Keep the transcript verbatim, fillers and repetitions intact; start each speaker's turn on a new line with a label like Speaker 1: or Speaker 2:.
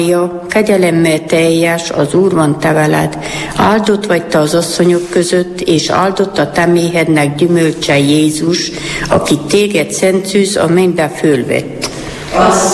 Speaker 1: Kegyelemmel teljes, az Úr van te veled, áldott vagy te az asszonyok között, és áldott a te méhednek gyümölcse Jézus, aki téged szent szűz a mennybe fölvett.